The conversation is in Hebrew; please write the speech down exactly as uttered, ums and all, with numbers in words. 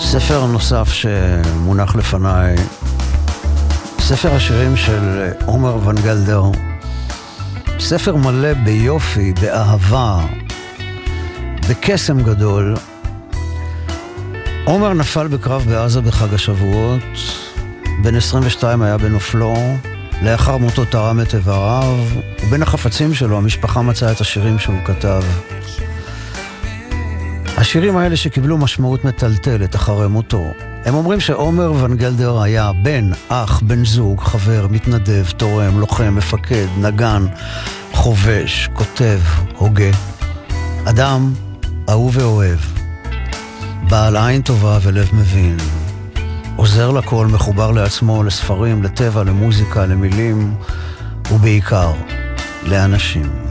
ספר נוסף שמונח לפניי, ספר השירים של עומר ונגלדר, ספר מלא ביופי, באהבה, בקסם גדול. עומר נפל בקרב בעזה בחג השבועות, בן עשרים ושתיים היה בנופלו, לאחר מותו תרם את איבריו, ובין החפצים שלו המשפחה מצאה את השירים שהוא כתב. השירים האלה שקיבלו משמעות מטלטלת אחרי מותו. הם אומרים שעומר ונגלדר היה בן, אח, בן זוג, חבר, מתנדב, תורם, לוחם, מפקד, נגן, חובש, כותב, הוגה. אדם אהוב ואוהב, בעל עין טובה ולב מבין, עוזר לכל, מחובר לעצמו, לספרים, לטבע, למוזיקה, למילים, ובעיקר לאנשים.